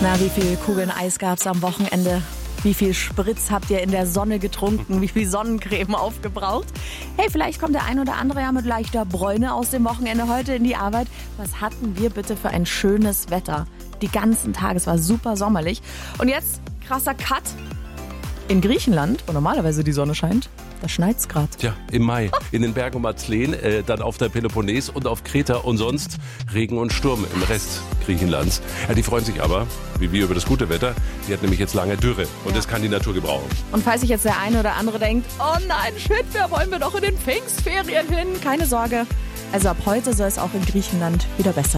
Na, wie viel Kugeln Eis gab's am Wochenende? Wie viel Spritz habt ihr in der Sonne getrunken? Wie viel Sonnencreme aufgebraucht? Hey, vielleicht kommt der ein oder andere ja mit leichter Bräune aus dem Wochenende heute in die Arbeit. Was hatten wir bitte für ein schönes Wetter? Die ganzen Tage, es war super sommerlich. Und jetzt, krasser Cut. In Griechenland, wo normalerweise die Sonne scheint, da schneit's gerade. Tja, im Mai. In den Bergen um Athen, dann auf der Peloponnes und auf Kreta und sonst Regen und Sturm im Rest Griechenlands. Ja, die freuen sich aber, wie wir, über das gute Wetter. Die hat nämlich jetzt lange Dürre und das kann die Natur gebrauchen. Und falls sich jetzt der eine oder andere denkt, oh nein, shit, wer wollen wir doch in den Pfingstferien hin? Keine Sorge. Also ab heute soll es auch in Griechenland wieder besser